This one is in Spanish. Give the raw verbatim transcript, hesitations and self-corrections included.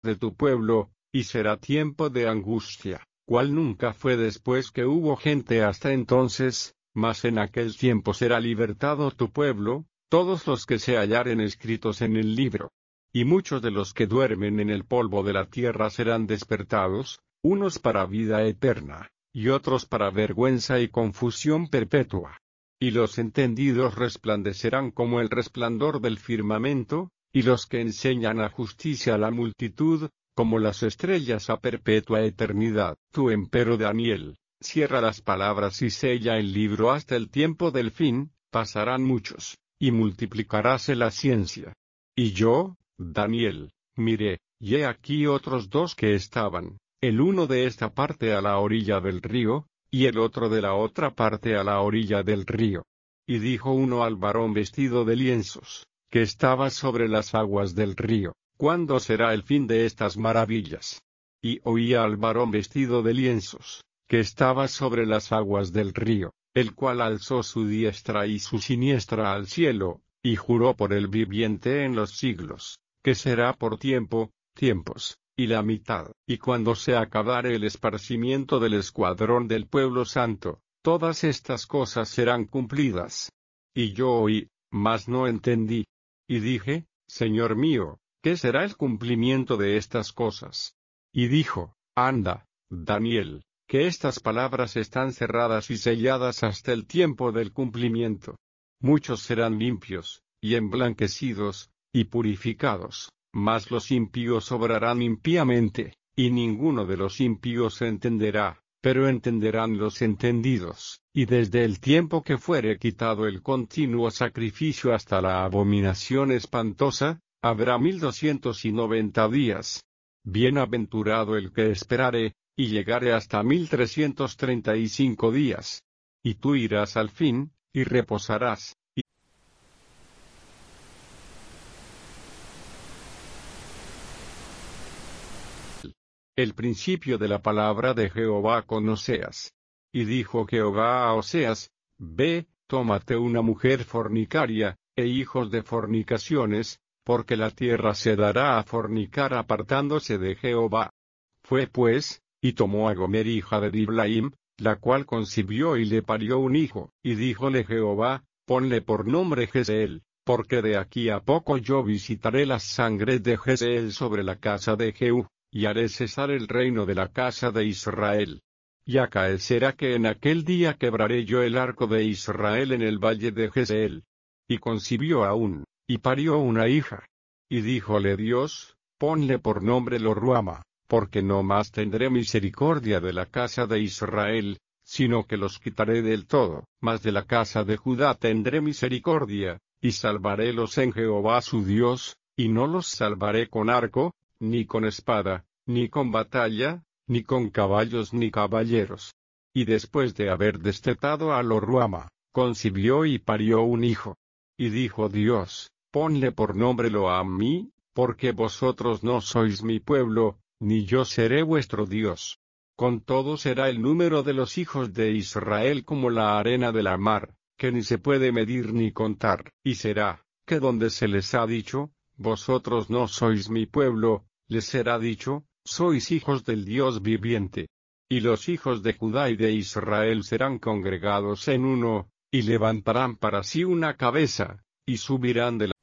de tu pueblo, y será tiempo de angustia, cual nunca fue después que hubo gente hasta entonces, mas en aquel tiempo será libertado tu pueblo, todos los que se hallaren escritos en el libro. Y muchos de los que duermen en el polvo de la tierra serán despertados, unos para vida eterna, y otros para vergüenza y confusión perpetua. Y los entendidos resplandecerán como el resplandor del firmamento, y los que enseñan a justicia a la multitud, como las estrellas a perpetua eternidad. Tú, empero Daniel, cierra las palabras y sella el libro hasta el tiempo del fin, pasarán muchos, y multiplicaráse la ciencia. Y yo, Daniel, miré, y he aquí otros dos que estaban, el uno de esta parte a la orilla del río, y el otro de la otra parte a la orilla del río. Y dijo uno al varón vestido de lienzos, que estaba sobre las aguas del río, ¿cuándo será el fin de estas maravillas? Y oía al varón vestido de lienzos, que estaba sobre las aguas del río, el cual alzó su diestra y su siniestra al cielo, y juró por el viviente en los siglos, que será por tiempo, tiempos, y la mitad. Y cuando se acabare el esparcimiento del escuadrón del pueblo santo, todas estas cosas serán cumplidas. Y yo oí, mas no entendí. Y dije, Señor mío, ¿qué será el cumplimiento de estas cosas? Y dijo, anda, Daniel, que estas palabras están cerradas y selladas hasta el tiempo del cumplimiento. Muchos serán limpios, y emblanquecidos, y purificados, mas los impíos obrarán impíamente, y ninguno de los impíos entenderá, pero entenderán los entendidos, y desde el tiempo que fuere quitado el continuo sacrificio hasta la abominación espantosa, habrá mil doscientos y noventa días. Bienaventurado el que esperare, y llegare hasta mil trescientos treinta y cinco días. Y tú irás al fin, y reposarás. Y el principio de la palabra de Jehová con Oseas. Y dijo Jehová a Oseas, ve, tómate una mujer fornicaria, e hijos de fornicaciones, porque la tierra se dará a fornicar apartándose de Jehová. Fue pues, y tomó a Gomer hija de Diblaim, la cual concibió y le parió un hijo, y díjole Jehová, ponle por nombre Jezeel, porque de aquí a poco yo visitaré las sangres de Jezeel sobre la casa de Jehú, y haré cesar el reino de la casa de Israel. Y acaecerá que en aquel día quebraré yo el arco de Israel en el valle de Jezeel. Y concibió aún, y parió una hija. Y díjole Dios, ponle por nombre Lo-ruama, porque no más tendré misericordia de la casa de Israel, sino que los quitaré del todo, mas de la casa de Judá tendré misericordia, y salvarélos en Jehová su Dios, y no los salvaré con arco, ni con espada, ni con batalla, ni con caballos ni caballeros. Y después de haber destetado a Lo-ruama, concibió y parió un hijo. Y dijo Dios, ponle por nombre Lo-ammi, porque vosotros no sois mi pueblo, ni yo seré vuestro Dios. Con todo será el número de los hijos de Israel como la arena de la mar, que ni se puede medir ni contar. Y será, que donde se les ha dicho, vosotros no sois mi pueblo, les será dicho, sois hijos del Dios viviente. Y los hijos de Judá y de Israel serán congregados en uno, y levantarán para sí una cabeza, y subirán de